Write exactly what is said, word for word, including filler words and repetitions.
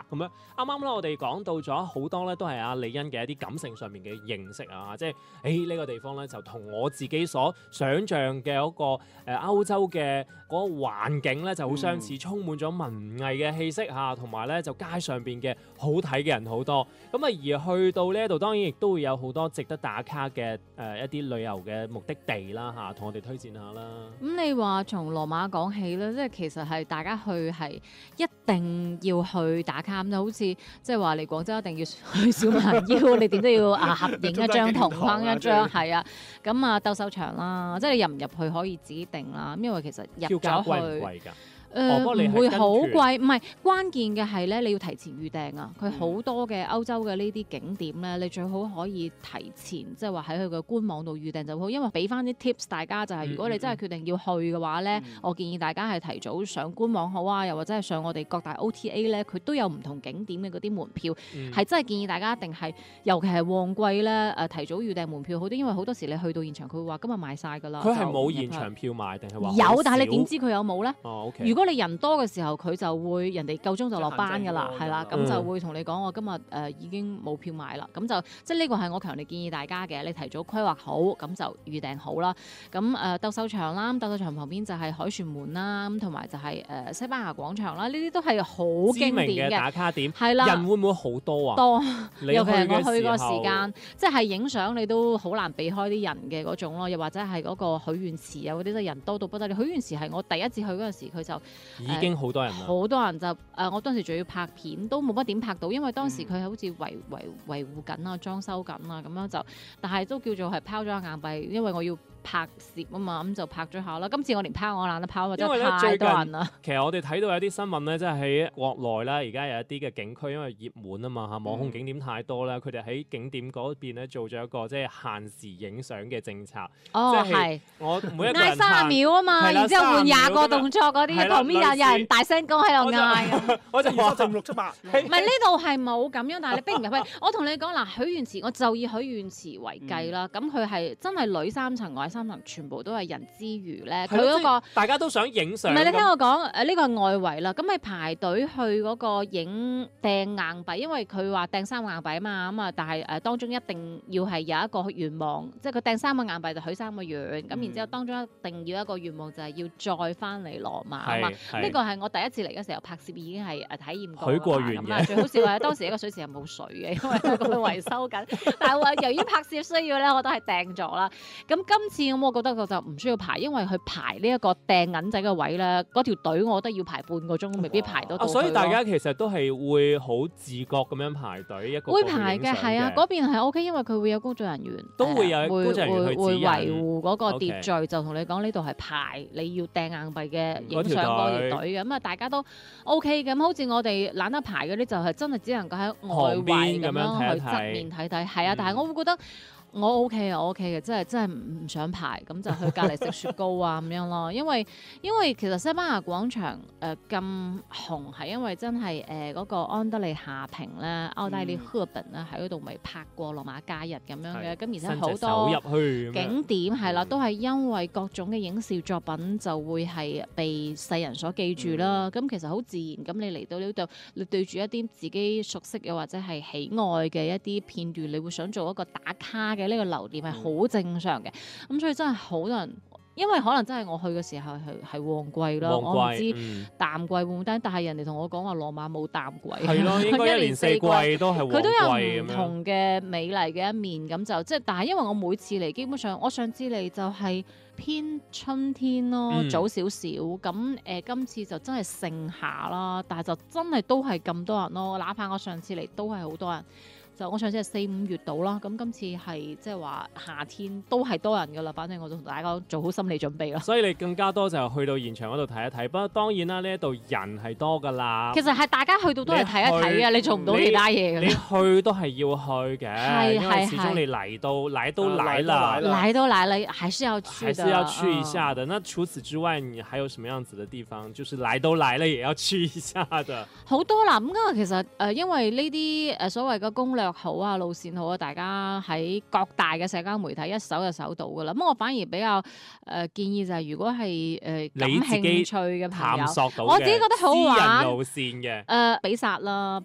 咁樣。啱啱咧我哋講到咗好多咧，都係阿李欣嘅一啲感性上面嘅認識啊，即係誒呢個地方咧就同我自己所想像嘅嗰個誒歐洲嘅嗰個環境咧就好相似，嗯、充滿咗文藝嘅氣息嚇，同埋咧就街上邊嘅好睇嘅人好多。咁啊而去到呢一度，當然亦都會有好多值得打卡嘅誒、呃、一啲旅遊嘅目的地啦嚇，同、啊、我哋推薦下啦。 咁、嗯、你話從羅馬講起咧，即係其實係大家去係一定要去打卡，咁就好似即係話嚟廣州一定要去小蠻腰，你點都要啊合影一張同框一張，係啊。咁啊鬥獸場啦，即係你入唔入去可以指定啦，因為其實入咗去。貴唔貴㗎？誒唔、呃、會好貴，唔係關鍵嘅係咧，你要提前預訂啊！佢好多嘅歐洲嘅呢啲景點咧，你最好可以提前，即係話喺佢嘅官網度預訂就好，因為俾翻啲 tips 大家就係、是，如果你真係決定要去嘅話咧，嗯、我建議大家係提早上官網好啊，又或者係上我哋各大 O T A 咧，佢都有唔同景點嘅嗰啲門票，係、嗯、真係建議大家一定係，尤其係旺季咧，誒提早預訂門票好啲，因為好多時你去到現場，佢會話今日賣晒㗎啦。佢係冇現場票賣定係話有，但係你點知佢有冇咧？哦 okay 如果你人多嘅時候，佢就會人哋夠鐘就落班㗎啦，係啦，咁就會同你講我今日誒、呃、已經冇票買啦，咁就即係呢個係我強烈建議大家嘅，你提早規劃好，咁就預訂好啦。咁誒鬥獸場啦，鬥獸場旁邊就係凱旋門啦，咁同埋就係、是、誒、呃、西班牙廣場啦，呢啲都係好經典嘅打卡點，係啦，人會唔會好多啊？多，尤其係我去個時間，即係影相你都好難避開啲人嘅嗰種咯，又或者係嗰個許願池啊嗰啲，都人多到不得了。許願池係我第一次去嗰陣時，佢就、呃、已經好多人啦，好多人就誒、呃，我當時仲要拍片，都冇乜點拍到，因為當時佢好似維維維護緊啊、裝修緊啊咁樣就，但係都叫做係拋咗硬幣，因為我要拍攝啊嘛，咁就拍咗下啦。今次我連拋我懶得拋，真係太多人啦。其實我哋睇到有啲新聞咧，即係喺國內啦，而家有一啲嘅景區，因為熱門啊嘛嚇，網紅景點太多啦，佢哋喺景點嗰邊咧做咗一個即係限時影相嘅政策。哦，係。我每一個人嗌三十秒啊嘛，然之後換廿個動作嗰啲，旁邊有有人大聲講喺度嗌。我就話就六七百。唔係呢度係冇咁樣，但係你逼唔入去。我同你講嗱，許願池我就以許願池為計啦。咁佢係真係裏三層外三層全部都係人之餘咧，佢嗰個大家都想影相。唔係你聽我講，誒呢個係外圍啦。咁你排隊去嗰個影掟硬幣，因為佢話掟三個硬幣啊嘛，咁啊，但係誒當中一定要係有一個願望，即係佢掟三個硬幣就許三個願。咁然之後當中一定要一個願望就係要再翻嚟羅馬啊嘛。呢個係我第一次嚟嘅時候拍攝已經係誒體驗過。許過願嘅。最好笑係當時一個水池係冇水嘅，因為佢維修緊。但係話由於拍攝需要咧，我都係掟咗啦。咁今次咁我覺得我就唔需要排，因為佢排呢一個掟銀仔嘅位咧，嗰條隊我覺得要排半個鐘，未必排到到、啊。所以大家其實都係會好自覺咁樣排隊一個。會排嘅係啊，嗰邊係 O K，因為佢會有工作人員，都會有工作人員去指引，會維護嗰個秩序。Okay. 就同你講呢度係排你要掟硬幣嘅影相嗰條隊嘅，咁啊大家都 O K 嘅。咁好似我哋懶得排嗰啲，就係真係只能夠喺外圍咁樣去側面睇睇。係啊，但係我會覺得。我 OK 啊，我 OK 嘅，真係真係唔想排，咁就去隔離食雪糕啊咁樣咯。因為因為其實西班牙廣場誒咁紅係因為真係誒嗰個安德利夏平咧、奧黛麗赫本咧喺嗰度咪拍過羅馬假日咁樣嘅，咁而且好多景點係啦，都係因為各種嘅影視作品就會係被世人所記住啦。咁、嗯、其實好自然，咁你嚟到呢度，你對住一啲自己熟悉嘅或者係喜愛嘅一啲片段，你會想做一個打卡嘅。呢個留念係好正常嘅，咁、嗯、所以真係好多人，因為可能真係我去嘅時候係係旺季咯，季我唔知、嗯、淡季會唔會，但係人哋同我講話羅馬冇淡季，係咯，應該一年四季都係旺季，佢都有唔同嘅美麗嘅一面，咁就即係，但係因為我每次嚟，基本上我上次嚟就係偏春天咯，嗯、早少少，咁誒、呃、今次就真係盛夏啦，但係就真係都係咁多人咯，哪怕我上次嚟都係好多人。就我上次係四五月到啦，咁今次係即係話夏天都係多人噶啦，反正我就同大家做好心理準備啦。所以你更加多就去到現場嗰度睇一睇，不過當然啦，呢一度人係多噶啦。其實係大家去到都係睇一睇啊，你做唔到其他嘢嘅。你去都係要去嘅，係因為始終你嚟到嚟都嚟啦，嚟都嚟了，還是要去的，還是要去一下的。嗯、那除此之外，你還有什麼樣子的地方，就是嚟都嚟了也要去一下的？好多啦，咁啊，其實誒、呃，因為呢啲誒所謂嘅攻略好啊，路線好啊，大家喺各大嘅社交媒體一搜就搜到噶啦。咁我反而比較誒、呃、建議就係，如果係誒、呃、感興趣嘅朋友，我自己覺得好玩路線嘅誒比薩啦。